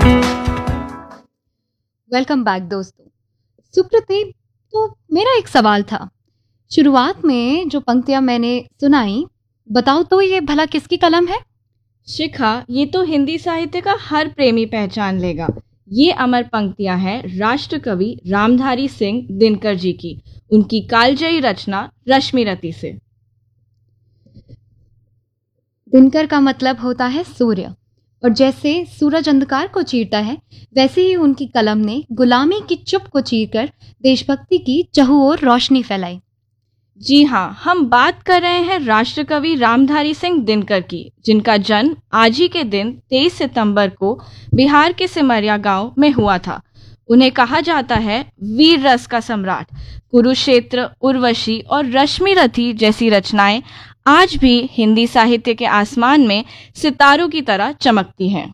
Welcome back दोस्तों। सुकृति, तो मेरा एक सवाल था। शुरुआत में जो पंक्तियां मैंने सुनाई, बताओ तो ये भला किसकी कलम है? शिखा, ये तो हिंदी साहित्य का हर प्रेमी पहचान लेगा। ये अमर पंक्तियां हैं राष्ट्र कवि रामधारी सिंह दिनकर जी की, उनकी कालजयी रचना रश्मिरति से। दिनकर का मतलब होता है सूर्य, और जैसे सूरज अंधकार को चीरता है, वैसे ही उनकी कलम ने गुलामी की चुप को चीरकर देशभक्ति की चहुओर रोशनी फैलाई। जी हाँ, हम बात कर रहे हैं राष्ट्रकवि रामधारी सिंह दिनकर की, जिनका जन्म आज ही के दिन 23 सितंबर को बिहार के सिमरिया गांव में हुआ था। उन्हें कहा जाता है वीर रस का सम्राट। कुरुक्षेत्र, उर्वशी और रश्मिरथी जैसी रचनाएं आज भी हिंदी साहित्य के आसमान में सितारों की तरह चमकती हैं।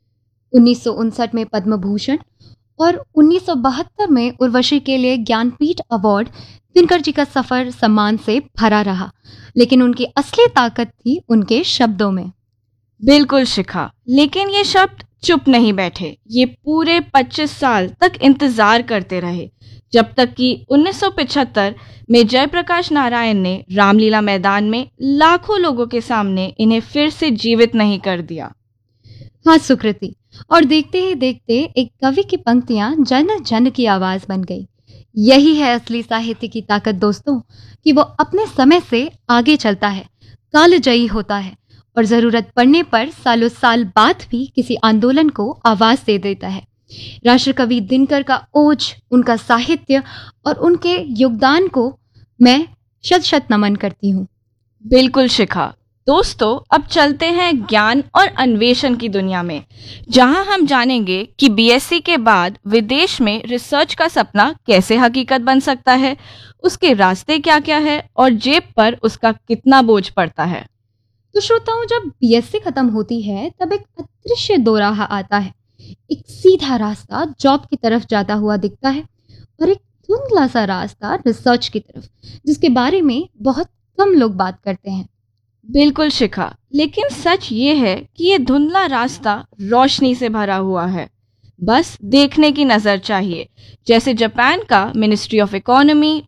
1959 में पद्म भूषण और 1972 में उर्वशी के लिए ज्ञानपीठ अवार्ड दिनकर जी का सफर सम्मान से भरा रहा, लेकिन उनकी असली ताकत थी उनके शब्दों में। बिल्कुल शिखा, लेकिन ये शब्द चुप नहीं बैठे। ये पूरे 25 साल तक इंतजार करते रहे, जब तक कि 1975 में जयप्रकाश नारायण ने रामलीला मैदान में लाखों लोगों के सामने इन्हें फिर से जीवित नहीं कर दिया। हाँ सुकृति, और देखते ही देखते एक कवि की पंक्तियां जन जन की आवाज बन गई। यही है असली साहित्य की ताकत दोस्तों, कि वो अपने समय से आगे चलता है, कालजयी होता है और जरूरत पड़ने पर सालों साल बाद भी किसी आंदोलन को आवाज दे देता है। राष्ट्रकवि दिनकर का ओज, उनका साहित्य और उनके योगदान को मैं शत शत नमन करती हूँ। बिल्कुल शिखा। दोस्तों, अब चलते हैं ज्ञान और अन्वेषण की दुनिया में, जहां हम जानेंगे कि बीएससी के बाद विदेश में रिसर्च का सपना कैसे हकीकत बन सकता है, उसके रास्ते क्या क्या है और जेब पर उसका कितना बोझ पड़ता है। तो श्रोताओं, जब बीएससी खत्म होती है तब एक अदृश्य दोराहा आता है। एक सीधा रास्ता जॉब की तरफ जाता हुआ दिखता है और एक धुंधला सा रास्ता रिसर्च की तरफ, जिसके बारे में बहुत कम लोग बात करते हैं। बिल्कुल शिखा, लेकिन सच ये है कि ये धुंधला रास्ता रोशनी से भरा हुआ है। बस देखने की नजर चाहिए। जैसे जापान का मिनिस्ट्री ऑफ इकोनॉमी